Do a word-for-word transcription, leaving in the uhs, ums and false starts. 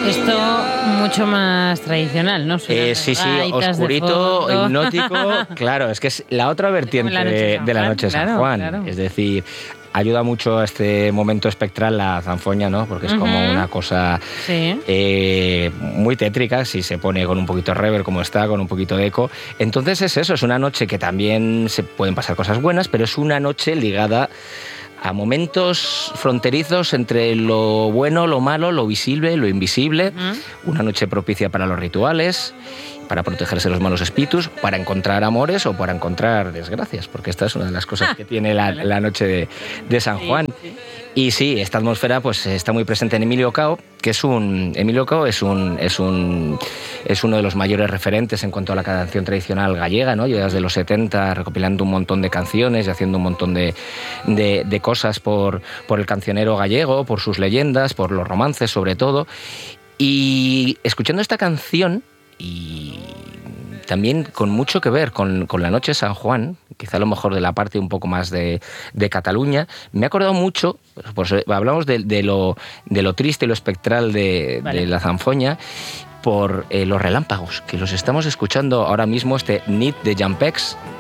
Esto mucho más tradicional, ¿no? Eh, sí, sí, oscurito, hipnótico. Claro, es que es la otra vertiente la de, de la noche de San claro, Juan. Claro. Es decir, ayuda mucho a este momento espectral la zanfoña, ¿no? Porque es uh-huh. como una cosa sí. eh, muy tétrica, si se pone con un poquito de reverb como está, con un poquito de eco. Entonces es eso, es una noche que también se pueden pasar cosas buenas, pero es una noche ligada a momentos fronterizos entre lo bueno, lo malo, lo visible, lo invisible. Uh-huh. Una noche propicia para los rituales, para protegerse de los malos espíritus, para encontrar amores o para encontrar desgracias, porque esta es una de las cosas que tiene la, la noche de, de San Juan. Sí, sí. Y sí, esta atmósfera pues está muy presente en Emilio Cao, que es un Emilio Cao es un es un es uno de los mayores referentes en cuanto a la canción tradicional gallega, ¿no? Lleva desde los setenta recopilando un montón de canciones y haciendo un montón de, de, de cosas por, por el cancionero gallego, por sus leyendas, por los romances sobre todo. Y escuchando esta canción y también con mucho que ver con, con la noche de San Juan, quizá a lo mejor de la parte un poco más de, de Cataluña, me ha acordado mucho, pues hablamos de, de, lo, de lo triste y lo espectral de, vale. de la zanfoña, por eh, los relámpagos, que los estamos escuchando ahora mismo, este Nit de Jampex,